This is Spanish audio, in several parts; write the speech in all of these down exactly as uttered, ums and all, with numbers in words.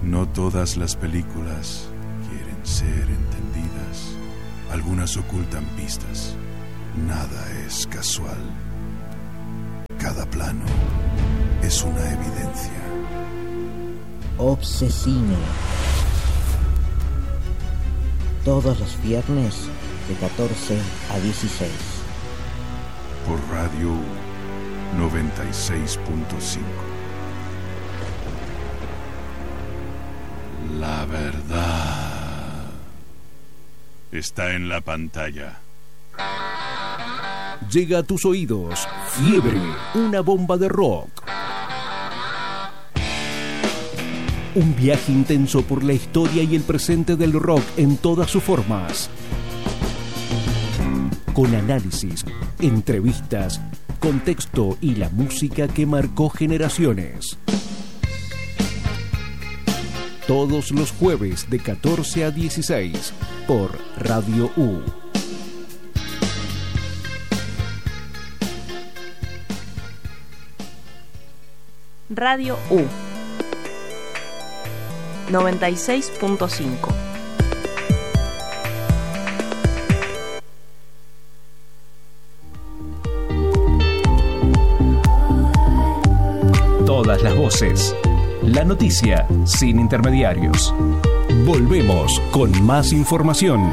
No todas las películas quieren ser entendidas. Algunas ocultan pistas. Nada es casual. Cada plano es una evidencia. Obsesine. Todos los viernes de catorce a dieciséis. Por Radio noventa y seis punto cinco. La verdad está en la pantalla. Llega a tus oídos Fiebre, una bomba de rock. Un viaje intenso por la historia y el presente del rock en todas sus formas. Con análisis, entrevistas, contexto y la música que marcó generaciones. Todos los jueves de catorce a dieciséis por Radio U. Radio U noventa y seis punto cinco. Todas las voces. La noticia sin intermediarios. Volvemos con más información.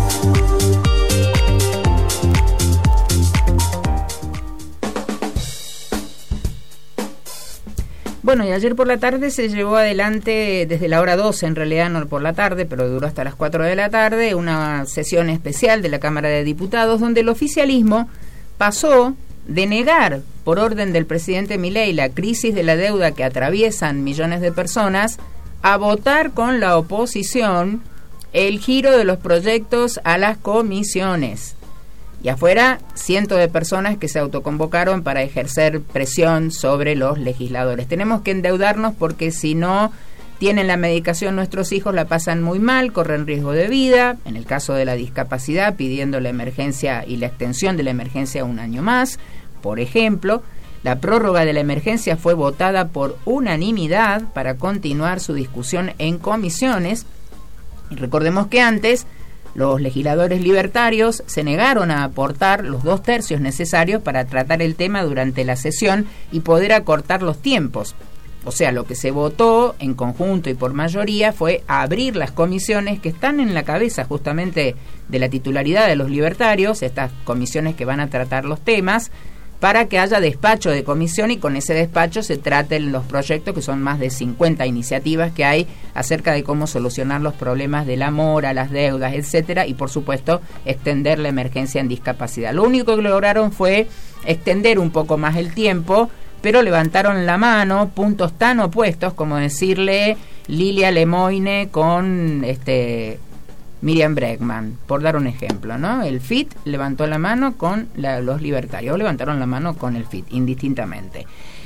Bueno, y ayer por la tarde se llevó adelante, desde la hora doce, en realidad no por la tarde, pero duró hasta las cuatro de la tarde, una sesión especial de la Cámara de Diputados, donde el oficialismo pasó de negar, por orden del presidente Milei, la crisis de la deuda que atraviesan millones de personas, a votar con la oposición el giro de los proyectos a las comisiones. Y afuera, cientos de personas que se autoconvocaron para ejercer presión sobre los legisladores. Tenemos que endeudarnos porque si no tienen la medicación nuestros hijos la pasan muy mal, corren riesgo de vida, en el caso de la discapacidad pidiendo la emergencia y la extensión de la emergencia un año más. Por ejemplo, la prórroga de la emergencia fue votada por unanimidad para continuar su discusión en comisiones. Y recordemos que antes los legisladores libertarios se negaron a aportar los dos tercios necesarios para tratar el tema durante la sesión y poder acortar los tiempos. O sea, lo que se votó en conjunto y por mayoría fue abrir las comisiones que están en la cabeza justamente de la titularidad de los libertarios, estas comisiones que van a tratar los temas, para que haya despacho de comisión y con ese despacho se traten los proyectos, que son más de cincuenta iniciativas que hay acerca de cómo solucionar los problemas de la mora, las deudas, etcétera, y por supuesto extender la emergencia en discapacidad. Lo único que lograron fue extender un poco más el tiempo, pero levantaron la mano puntos tan opuestos como decirle Lilia Lemoine con este Miriam Bregman, por dar un ejemplo, ¿no? El F I T levantó la mano con la, los libertarios, levantaron la mano con el F I T, indistintamente.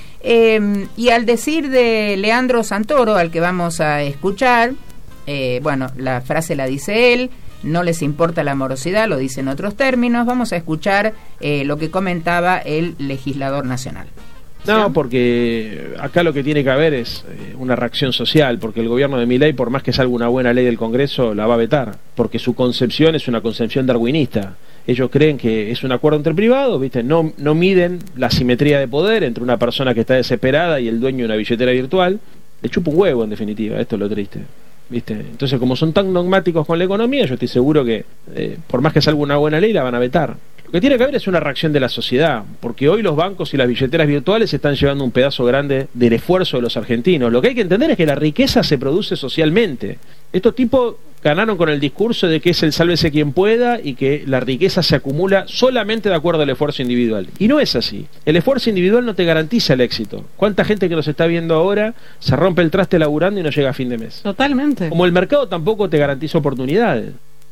Eh, y al decir de Leandro Santoro, al que vamos a escuchar, eh, bueno, la frase la dice él, no les importa la morosidad, lo dice en otros términos. Vamos a escuchar eh, lo que comentaba el legislador nacional. No, porque acá lo que tiene que haber es eh, una reacción social, porque el gobierno de Milei, por más que salga una buena ley del Congreso, la va a vetar, porque su concepción es una concepción darwinista. Ellos creen que es un acuerdo entre privados, ¿viste? No, no miden la simetría de poder entre una persona que está desesperada y el dueño de una billetera virtual. Le chupa un huevo, en definitiva, esto es lo triste, ¿viste? Entonces, como son tan dogmáticos con la economía, yo estoy seguro que eh, por más que salga una buena ley, la van a vetar. Lo que tiene que haber es una reacción de la sociedad, porque hoy los bancos y las billeteras virtuales están llevando un pedazo grande del esfuerzo de los argentinos. Lo que hay que entender es que la riqueza se produce socialmente. Estos tipos ganaron con el discurso de que es el sálvese quien pueda y que la riqueza se acumula solamente de acuerdo al esfuerzo individual. Y no es así. El esfuerzo individual no te garantiza el éxito. ¿Cuánta gente que nos está viendo ahora se rompe el traste laburando y no llega a fin de mes? Totalmente. Como el mercado tampoco te garantiza oportunidades.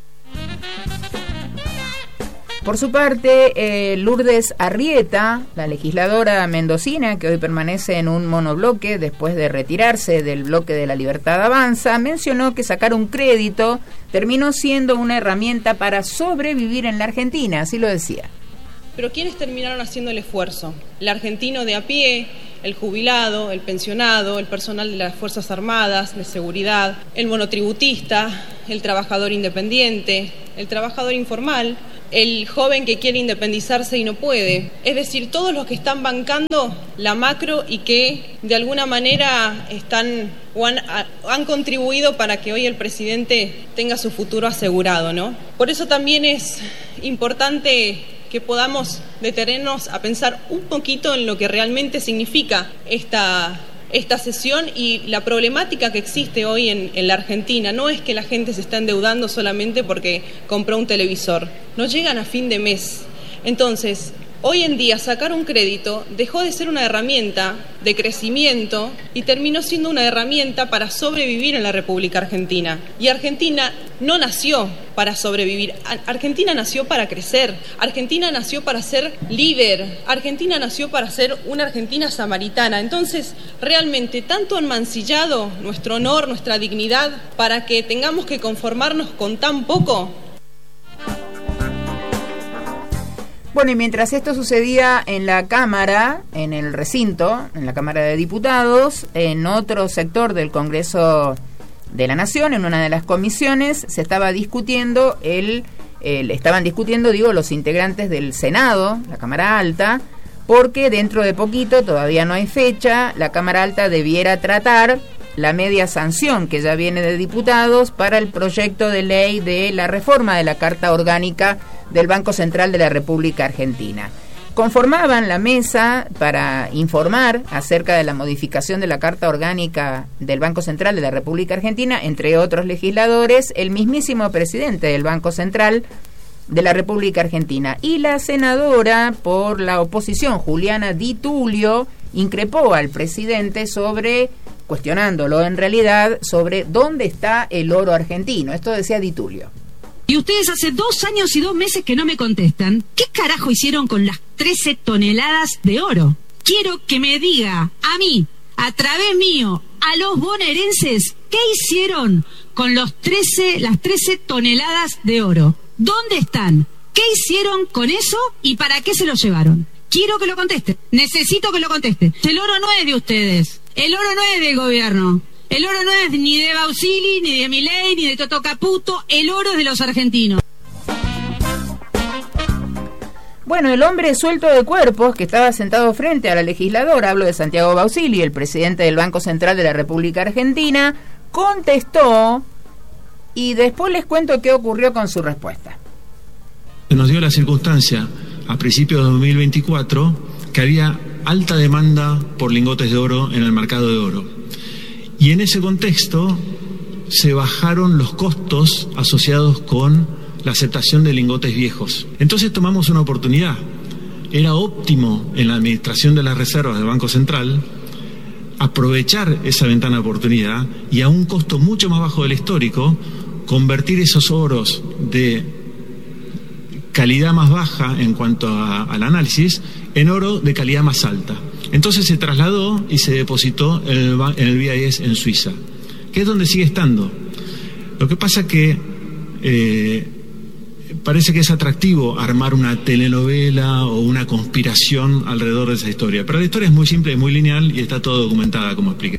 Por su parte, eh, Lourdes Arrieta, la legisladora mendocina que hoy permanece en un monobloque después de retirarse del bloque de la Libertad Avanza, mencionó que sacar un crédito terminó siendo una herramienta para sobrevivir en la Argentina, así lo decía. pero ¿quiénes terminaron haciendo el esfuerzo? El argentino de a pie, el jubilado, el pensionado, el personal de las Fuerzas Armadas, de seguridad, el monotributista, el trabajador independiente, el trabajador informal, el joven que quiere independizarse y no puede. Es decir, todos los que están bancando la macro y que de alguna manera están o han, han contribuido para que hoy el presidente tenga su futuro asegurado, ¿no? Por eso también es importante que podamos detenernos a pensar un poquito en lo que realmente significa esta, esta sesión y la problemática que existe hoy en, en la Argentina. No es que la gente se está endeudando solamente porque compró un televisor, no llegan a fin de mes. Entonces, hoy en día sacar un crédito dejó de ser una herramienta de crecimiento y terminó siendo una herramienta para sobrevivir en la República Argentina. Y Argentina no nació para sobrevivir, Argentina nació para crecer, Argentina nació para ser líder, Argentina nació para ser una Argentina samaritana. Entonces, realmente, tanto han mancillado nuestro honor, nuestra dignidad, para que tengamos que conformarnos con tan poco. Bueno, y mientras esto sucedía en la Cámara, en el recinto, en la Cámara de Diputados, en otro sector del Congreso de la Nación, en una de las comisiones, se estaba discutiendo, el, el estaban discutiendo, digo, los integrantes del Senado, la Cámara Alta, porque dentro de poquito, todavía no hay fecha, la Cámara Alta debiera tratar la media sanción que ya viene de diputados para el proyecto de ley de la reforma de la Carta Orgánica del Banco Central de la República Argentina. Conformaban la mesa para informar acerca de la modificación de la Carta Orgánica del Banco Central de la República Argentina, entre otros legisladores, el mismísimo presidente del Banco Central de la República Argentina. Y la senadora por la oposición, Juliana Di Tulio, increpó al presidente sobre, cuestionándolo en realidad, sobre dónde está el oro argentino. Esto decía Di Tulio. Y ustedes hace dos años y dos meses que no me contestan. ¿Qué carajo hicieron con las trece toneladas de oro? Quiero que me diga a mí, a través mío, a los bonaerenses, ¿qué hicieron con los trece, las trece toneladas de oro? ¿Dónde están? ¿Qué hicieron con eso y para qué se lo llevaron? Quiero que lo conteste. Necesito que lo conteste. El oro no es de ustedes. El oro no es del gobierno. El oro no es ni de Bausili, ni de Milei, ni de Toto Caputo. El oro es de los argentinos. Bueno, el hombre suelto de cuerpos que estaba sentado frente a la legisladora, hablo de Santiago Bausili, el presidente del Banco Central de la República Argentina, contestó y después les cuento qué ocurrió con su respuesta. Nos dio la circunstancia a principios de dos mil veinticuatro que había alta demanda por lingotes de oro en el mercado de oro. Y en ese contexto se bajaron los costos asociados con la aceptación de lingotes viejos. Entonces tomamos una oportunidad. Era óptimo en la administración de las reservas del Banco Central aprovechar esa ventana de oportunidad y a un costo mucho más bajo del histórico convertir esos oros de calidad más baja en cuanto a, al análisis en oro de calidad más alta. Entonces se trasladó y se depositó en el, en el B I S en Suiza, que es donde sigue estando. Lo que pasa que eh, parece que es atractivo armar una telenovela o una conspiración alrededor de esa historia, pero la historia es muy simple, muy lineal y está todo documentada, como expliqué.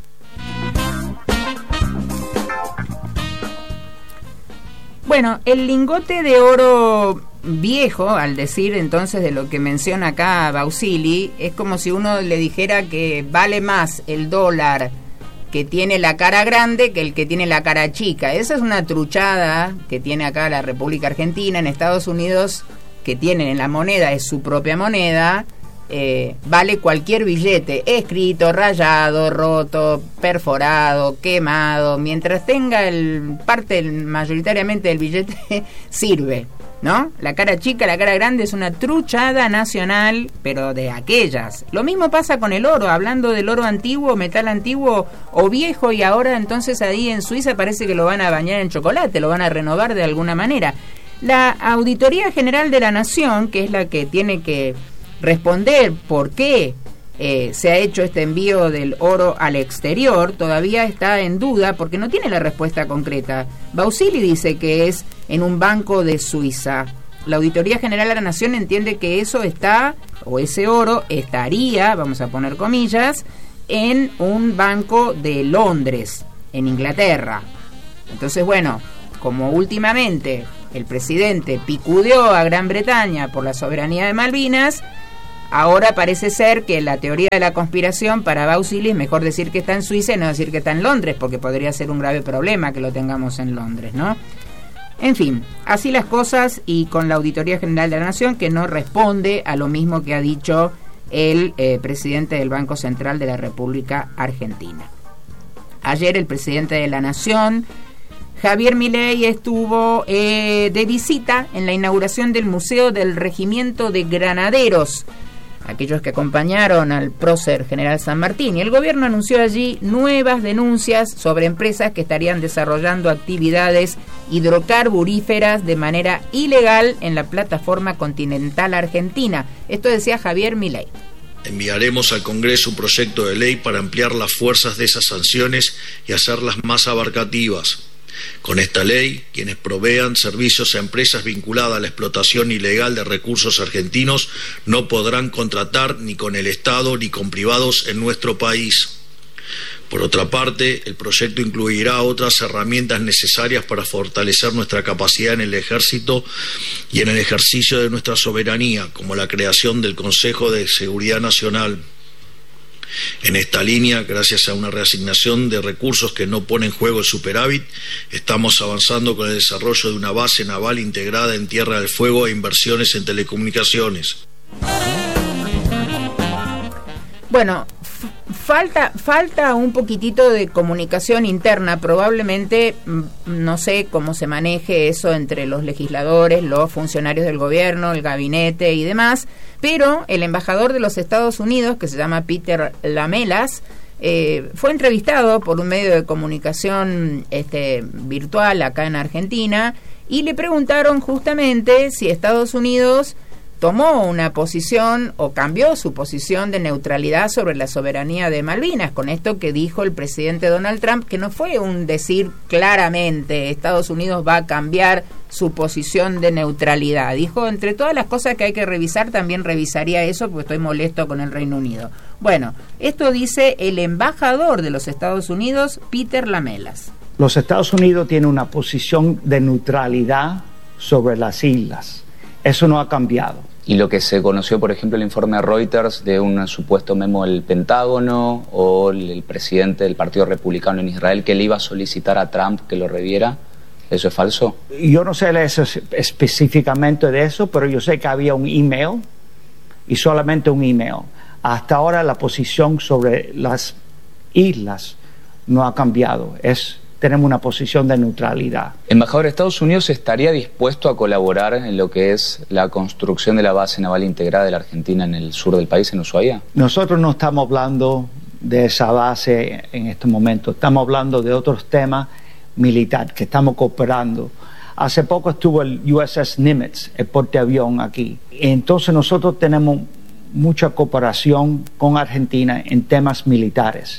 Bueno, el lingote de oro viejo, al decir entonces de lo que menciona acá Bausili, es como si uno le dijera que vale más el dólar que tiene la cara grande que el que tiene la cara chica. Esa es una truchada que tiene acá la República Argentina. En Estados Unidos, que tienen en la moneda, es su propia moneda, eh, vale cualquier billete, escrito, rayado, roto, perforado, quemado, mientras tenga el parte mayoritariamente del billete, sirve, ¿no? La cara chica, la cara grande es una truchada nacional, pero de aquellas. Lo mismo pasa con el oro, hablando del oro antiguo, metal antiguo o viejo, y ahora entonces ahí en Suiza parece que lo van a bañar en chocolate, lo van a renovar de alguna manera. La Auditoría General de la Nación, que es la que tiene que responder por qué eh, se ha hecho este envío del oro al exterior, todavía está en duda porque no tiene la respuesta concreta. Bausili dice que es en un banco de Suiza. la Auditoría General de la Nación entiende que eso está, o ese oro estaría, vamos a poner comillas, en un banco de Londres, en Inglaterra. Entonces, bueno, como últimamente el presidente picudeó a Gran Bretaña por la soberanía de Malvinas, ahora parece ser que la teoría de la conspiración para Bausili es mejor decir que está en Suiza y no decir que está en Londres, porque podría ser un grave problema que lo tengamos en Londres, ¿no? En fin, así las cosas, y con la Auditoría General de la Nación, que no responde a lo mismo que ha dicho el eh, presidente del Banco Central de la República Argentina. Ayer el presidente de la Nación, Javier Milei, estuvo eh, de visita en la inauguración del Museo del Regimiento de Granaderos, aquellos que acompañaron al prócer general San Martín, y el gobierno anunció allí nuevas denuncias sobre empresas que estarían desarrollando actividades hidrocarburíferas de manera ilegal en la plataforma continental argentina. Esto decía Javier Milei. Enviaremos al Congreso un proyecto de ley para ampliar las fuerzas de esas sanciones y hacerlas más abarcativas. Con esta ley, quienes provean servicios a empresas vinculadas a la explotación ilegal de recursos argentinos no podrán contratar ni con el Estado ni con privados en nuestro país. Por otra parte, el proyecto incluirá otras herramientas necesarias para fortalecer nuestra capacidad en el ejército y en el ejercicio de nuestra soberanía, como la creación del Consejo de Seguridad Nacional. En esta línea, gracias a una reasignación de recursos que no pone en juego el superávit, estamos avanzando con el desarrollo de una base naval integrada en Tierra del Fuego e inversiones en telecomunicaciones. Bueno, f- falta falta un poquitito de comunicación interna, probablemente, no sé cómo se maneje eso entre los legisladores, los funcionarios del gobierno, el gabinete y demás, pero el embajador de los Estados Unidos, que se llama Peter Lamelas, eh, fue entrevistado por un medio de comunicación este, virtual acá en Argentina, y le preguntaron justamente si Estados Unidos tomó una posición o cambió su posición de neutralidad sobre la soberanía de Malvinas, con esto que dijo el presidente Donald Trump, que no fue un decir claramente Estados Unidos va a cambiar su posición de neutralidad. Dijo, entre todas las cosas que hay que revisar, también revisaría eso porque estoy molesto con el Reino Unido. Bueno, esto dice el embajador de los Estados Unidos, Peter Lamelas. Los Estados Unidos tienen una posición de neutralidad sobre las islas. Eso no ha cambiado. Y lo que se conoció, por ejemplo, el informe de Reuters de un supuesto memo del Pentágono o el, el presidente del Partido Republicano en Israel que le iba a solicitar a Trump que lo reviera, ¿eso es falso? Yo no sé eso específicamente de eso, pero yo sé que había un email y solamente un email. Hasta ahora la posición sobre las islas no ha cambiado. Es tenemos una posición de neutralidad. Embajador, ¿Estados Unidos estaría dispuesto a colaborar en lo que es la construcción de la base naval integrada de la Argentina en el sur del país, en Ushuaia? Nosotros no estamos hablando de esa base en este momento, estamos hablando de otros temas militares que estamos cooperando. Hace poco estuvo el U S S Nimitz, el portaaviones aquí. Entonces nosotros tenemos mucha cooperación con Argentina en temas militares.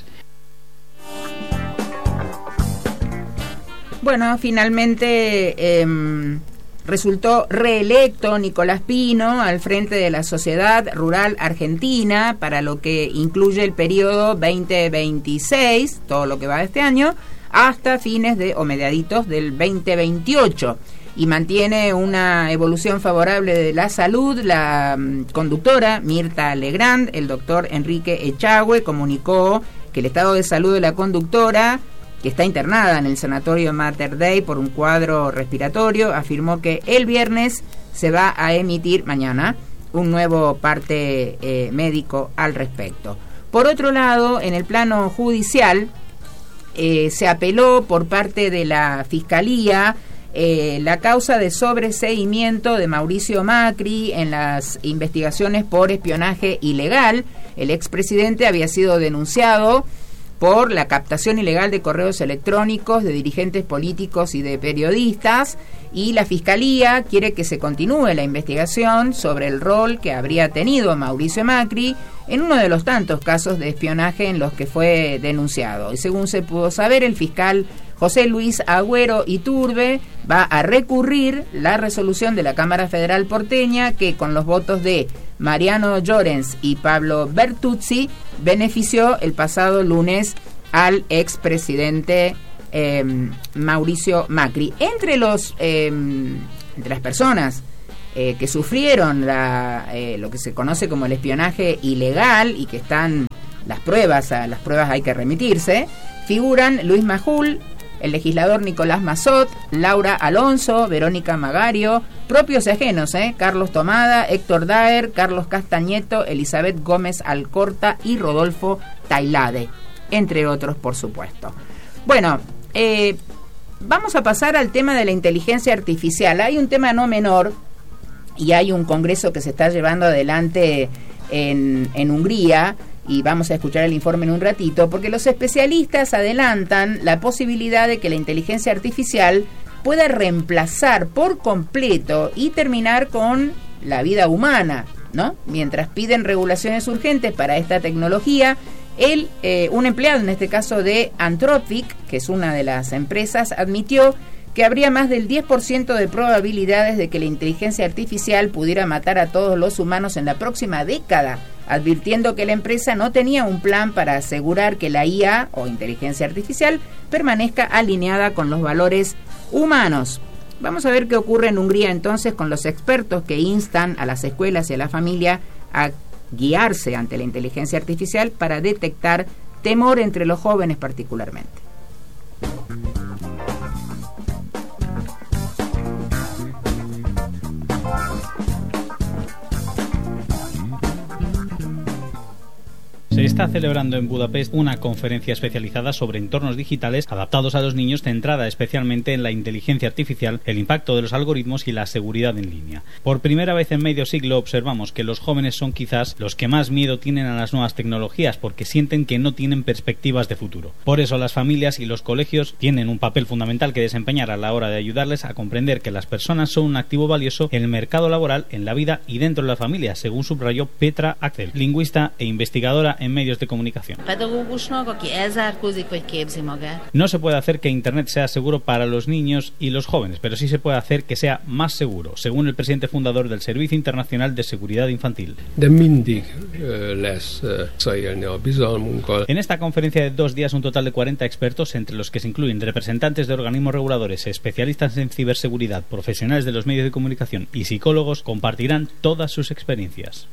Bueno, finalmente eh, resultó reelecto Nicolás Pino al frente de la Sociedad Rural Argentina para lo que incluye el periodo veinte veintiséis, todo lo que va de este año, hasta fines de o mediaditos del veinte veintiocho. Y mantiene una evolución favorable de la salud. La um, conductora Mirta Legrand, el doctor Enrique Echagüe, comunicó que el estado de salud de la conductora, que está internada en el sanatorio Mater Dei por un cuadro respiratorio, afirmó que el viernes se va a emitir, mañana, un nuevo parte eh, médico al respecto. Por otro lado, en el plano judicial, eh, se apeló por parte de la Fiscalía eh, la causa de sobreseimiento de Mauricio Macri en las investigaciones por espionaje ilegal. El expresidente había sido denunciado por la captación ilegal de correos electrónicos de dirigentes políticos y de periodistas, y la Fiscalía quiere que se continúe la investigación sobre el rol que habría tenido Mauricio Macri en uno de los tantos casos de espionaje en los que fue denunciado. Y según se pudo saber, el fiscal José Luis Agüero Iturbe va a recurrir la resolución de la Cámara Federal porteña que con los votos de Mariano Llorens y Pablo Bertuzzi benefició el pasado lunes al expresidente eh, Mauricio Macri. Entre los eh, entre las personas eh, que sufrieron la, eh, lo que se conoce como el espionaje ilegal y que están las pruebas, a las pruebas hay que remitirse, figuran Luis Majul, el legislador Nicolás Mazot, Laura Alonso, Verónica Magario, propios y ajenos, ¿eh? Carlos Tomada, Héctor Daer, Carlos Castañeto, Elizabeth Gómez Alcorta y Rodolfo Tailade, entre otros, por supuesto. Bueno, eh, vamos a pasar al tema de la inteligencia artificial. Hay un tema no menor y hay un congreso que se está llevando adelante en, en Hungría, y vamos a escuchar el informe en un ratito, porque los especialistas adelantan la posibilidad de que la inteligencia artificial pueda reemplazar por completo y terminar con la vida humana, ¿no? Mientras piden regulaciones urgentes para esta tecnología, el, eh, un empleado, en este caso de Anthropic, que es una de las empresas, admitió que habría más del diez por ciento de probabilidades de que la inteligencia artificial pudiera matar a todos los humanos en la próxima década, advirtiendo que la empresa no tenía un plan para asegurar que la I A o inteligencia artificial permanezca alineada con los valores humanos. Vamos a ver qué ocurre en Hungría entonces con los expertos que instan a las escuelas y a la familia a guiarse ante la inteligencia artificial para detectar temor entre los jóvenes particularmente. Se está celebrando en Budapest una conferencia especializada sobre entornos digitales adaptados a los niños, centrada especialmente en la inteligencia artificial, el impacto de los algoritmos y la seguridad en línea. Por primera vez en medio siglo observamos que los jóvenes son quizás los que más miedo tienen a las nuevas tecnologías porque sienten que no tienen perspectivas de futuro. Por eso las familias y los colegios tienen un papel fundamental que desempeñar a la hora de ayudarles a comprender que las personas son un activo valioso en el mercado laboral, en la vida y dentro de la familia, según subrayó Petra Axel, lingüista e investigadora en medios de comunicación. No se puede hacer que Internet sea seguro para los niños y los jóvenes, pero sí se puede hacer que sea más seguro, según el presidente fundador del Servicio Internacional de Seguridad Infantil. En esta conferencia de dos días, un total de cuarenta expertos, entre los que se incluyen representantes de organismos reguladores, especialistas en ciberseguridad, profesionales de los medios de comunicación y psicólogos, compartirán todas sus experiencias.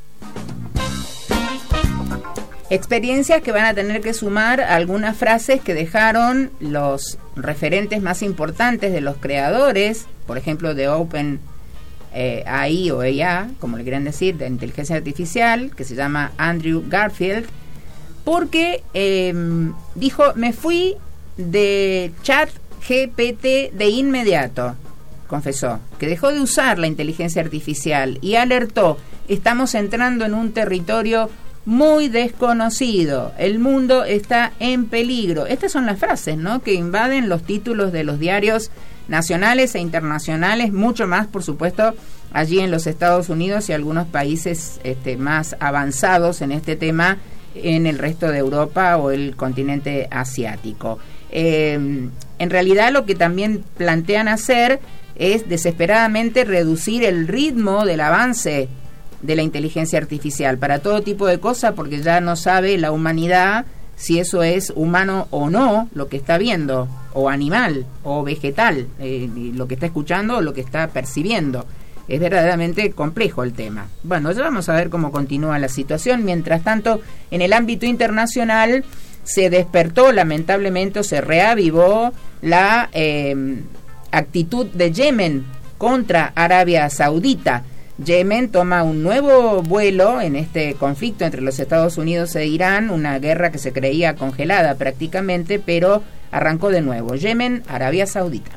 Experiencias que van a tener que sumar algunas frases que dejaron los referentes más importantes de los creadores, por ejemplo de Open eh, A I o A I, como le quieran decir, de inteligencia artificial, que se llama Andrew Garfield, porque eh, dijo, me fui de ChatGPT de inmediato, confesó, que dejó de usar la inteligencia artificial y alertó, estamos entrando en un territorio muy desconocido, el mundo está en peligro. Estas son las frases, ¿no?, que invaden los títulos de los diarios nacionales e internacionales, mucho más, por supuesto, allí en los Estados Unidos y algunos países este, más avanzados en este tema en el resto de Europa o el continente asiático. Eh, en realidad lo que también plantean hacer es desesperadamente reducir el ritmo del avance de la inteligencia artificial para todo tipo de cosas, porque ya no sabe la humanidad si eso es humano o no lo que está viendo, o animal, o vegetal, eh, lo que está escuchando o lo que está percibiendo. Es verdaderamente complejo el tema. Bueno, ya vamos a ver cómo continúa la situación. Mientras tanto, en el ámbito internacional se despertó, lamentablemente, o se reavivó la eh, actitud de Yemen contra Arabia Saudita. Yemen toma un nuevo vuelo en este conflicto entre los Estados Unidos e Irán, una guerra que se creía congelada prácticamente, pero arrancó de nuevo. Yemen, Arabia Saudita.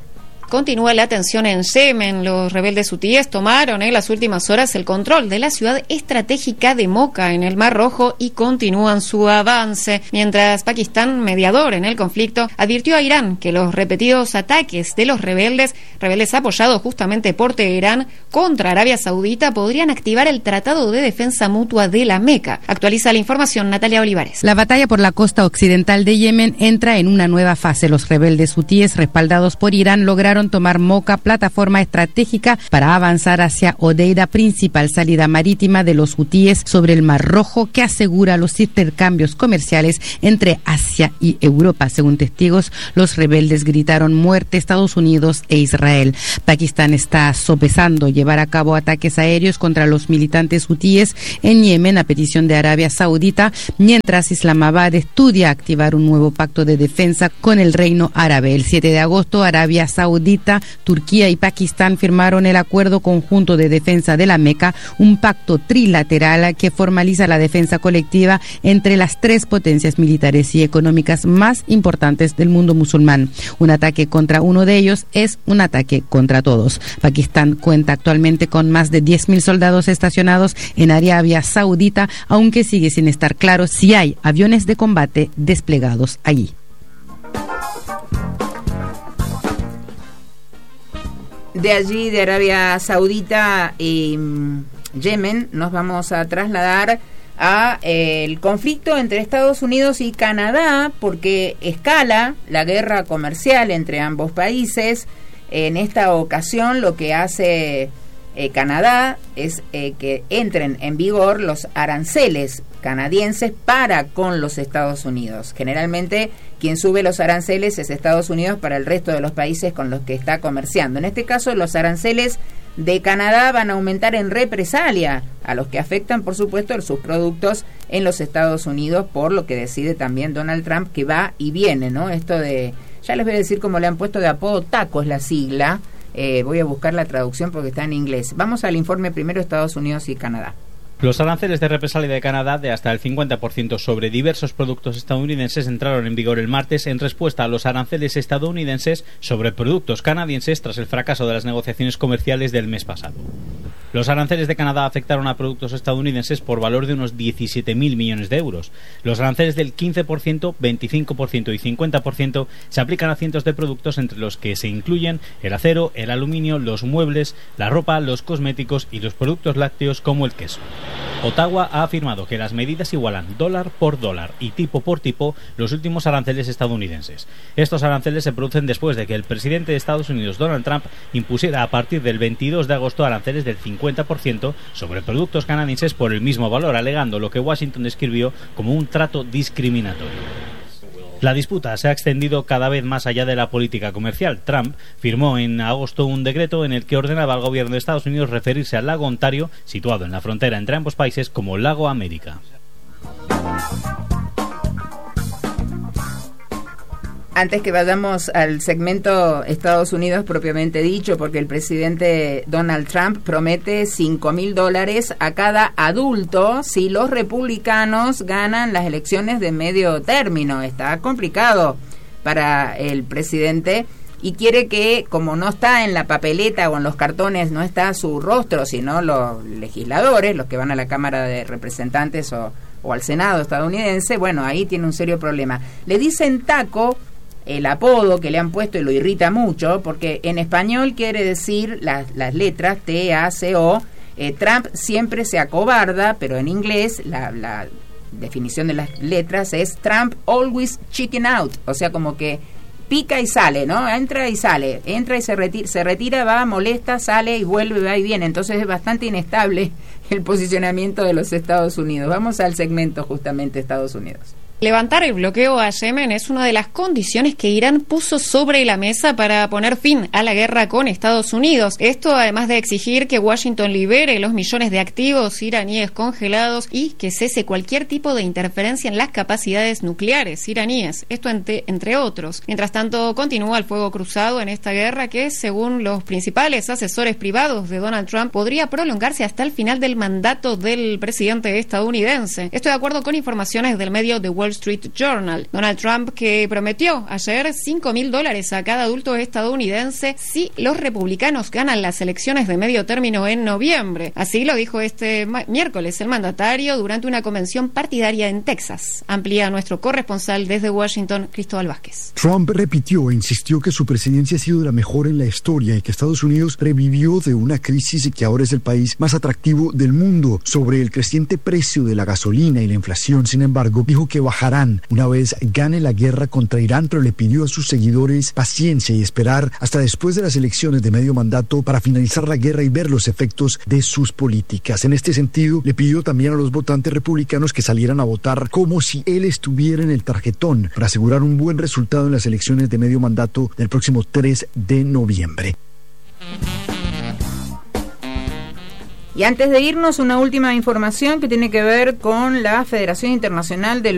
Continúa la tensión en Yemen. Los rebeldes hutíes tomaron en las últimas horas el control de la ciudad estratégica de Moca en el Mar Rojo y continúan su avance, mientras Pakistán, mediador en el conflicto, advirtió a Irán que los repetidos ataques de los rebeldes, rebeldes apoyados justamente por Teherán, contra Arabia Saudita podrían activar el Tratado de Defensa Mutua de la Meca. Actualiza la información Natalia Olivares. La batalla por la costa occidental de Yemen entra en una nueva fase. Los rebeldes hutíes, respaldados por Irán, lograron tomar Moca, plataforma estratégica para avanzar hacia Hodeida, principal salida marítima de los hutíes sobre el Mar Rojo, que asegura los intercambios comerciales entre Asia y Europa. Según testigos, los rebeldes gritaron muerte Estados Unidos e Israel. Pakistán está sopesando llevar a cabo ataques aéreos contra los militantes hutíes en Yemen a petición de Arabia Saudita, mientras Islamabad estudia activar un nuevo pacto de defensa con el Reino Árabe. El siete de agosto, Arabia Saudita, Turquía y Pakistán firmaron el Acuerdo Conjunto de Defensa de la Meca, un pacto trilateral que formaliza la defensa colectiva entre las tres potencias militares y económicas más importantes del mundo musulmán. Un ataque contra uno de ellos es un ataque contra todos. Pakistán cuenta actualmente con más de diez mil soldados estacionados en Arabia Saudita, aunque sigue sin estar claro si hay aviones de combate desplegados allí. De allí, de Arabia Saudita y Yemen, nos vamos a trasladar a eh, el conflicto entre Estados Unidos y Canadá, porque escala la guerra comercial entre ambos países. En esta ocasión, lo que hace eh, Canadá es eh, que entren en vigor los aranceles canadienses para con los Estados Unidos. Generalmente quien sube los aranceles es Estados Unidos para el resto de los países con los que está comerciando. En este caso, los aranceles de Canadá van a aumentar en represalia a los que afectan, por supuesto, sus productos en los Estados Unidos, por lo que decide también Donald Trump, que va y viene, ¿no? Esto de, ya les voy a decir cómo le han puesto de apodo, taco es la sigla. Eh, voy a buscar la traducción porque está en inglés. Vamos al informe primero, Estados Unidos y Canadá. Los aranceles de represalia de Canadá de hasta el cincuenta por ciento sobre diversos productos estadounidenses entraron en vigor el martes en respuesta a los aranceles estadounidenses sobre productos canadienses tras el fracaso de las negociaciones comerciales del mes pasado. Los aranceles de Canadá afectaron a productos estadounidenses por valor de unos diecisiete mil millones de euros. Los aranceles del quince por ciento, veinticinco por ciento y cincuenta por ciento se aplican a cientos de productos, entre los que se incluyen el acero, el aluminio, los muebles, la ropa, los cosméticos y los productos lácteos como el queso. Ottawa ha afirmado que las medidas igualan dólar por dólar y tipo por tipo los últimos aranceles estadounidenses. Estos aranceles se producen después de que el presidente de Estados Unidos, Donald Trump, impusiera a partir del veintidós de agosto aranceles del cincuenta por ciento sobre productos canadienses por el mismo valor, alegando lo que Washington describió como un trato discriminatorio. La disputa se ha extendido cada vez más allá de la política comercial. Trump firmó en agosto un decreto en el que ordenaba al gobierno de Estados Unidos referirse al lago Ontario, situado en la frontera entre ambos países, como Lago América. Antes que vayamos al segmento Estados Unidos propiamente dicho, porque el presidente Donald Trump promete cinco mil dólares a cada adulto si los republicanos ganan las elecciones de medio término. Está complicado para el presidente y quiere que, como no está en la papeleta o en los cartones, no está su rostro, sino los legisladores, los que van a la Cámara de Representantes o, o al Senado estadounidense, bueno, ahí tiene un serio problema. Le dicen taco el apodo que le han puesto y lo irrita mucho, porque en español quiere decir las, las letras T A C O. Eh, Trump siempre se acobarda, pero en inglés la, la definición de las letras es Trump always chicken out, o sea, como que pica y sale, ¿no? Entra y sale, entra y se retira, se retira, va, molesta, sale y vuelve, va y viene. Entonces es bastante inestable el posicionamiento de los Estados Unidos. Vamos al segmento justamente Estados Unidos. Levantar el bloqueo a Yemen es una de las condiciones que Irán puso sobre la mesa para poner fin a la guerra con Estados Unidos. Esto además de exigir que Washington libere los millones de activos iraníes congelados y que cese cualquier tipo de interferencia en las capacidades nucleares iraníes. Esto entre, entre otros. Mientras tanto, continúa el fuego cruzado en esta guerra que, según los principales asesores privados de Donald Trump, podría prolongarse hasta el final del mandato del presidente estadounidense. Esto de acuerdo con informaciones del medio The Wall Wall Street Journal. Donald Trump, que prometió ayer cinco mil dólares a cada adulto estadounidense si los republicanos ganan las elecciones de medio término en noviembre. Así lo dijo este miércoles el mandatario durante una convención partidaria en Texas. Amplía nuestro corresponsal desde Washington, Cristóbal Vázquez. Trump repitió e insistió que su presidencia ha sido la mejor en la historia y que Estados Unidos revivió de una crisis y que ahora es el país más atractivo del mundo. Sobre el creciente precio de la gasolina y la inflación, sin embargo, dijo que bajarán una vez gane la guerra contra Irán, pero le pidió a sus seguidores paciencia y esperar hasta después de las elecciones de medio mandato para finalizar la guerra y ver los efectos de sus políticas. En este sentido, le pidió también a los votantes republicanos que salieran a votar como si él estuviera en el tarjetón para asegurar un buen resultado en las elecciones de medio mandato del próximo tres de noviembre. Y antes de irnos, una última información que tiene que ver con la Federación Internacional del